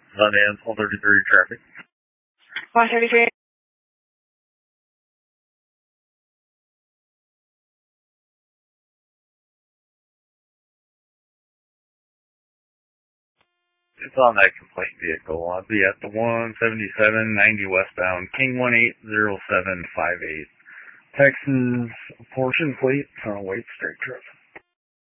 Sundance 133 traffic. 133. It's on that complaint vehicle. I'll be at the 17790 westbound, King 180758. Texas portion plate on a Wake straight trip.